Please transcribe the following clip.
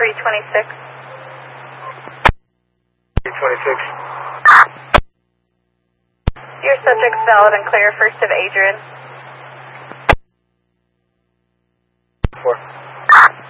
326. 326. Your subject's valid and clear. First of Adrian.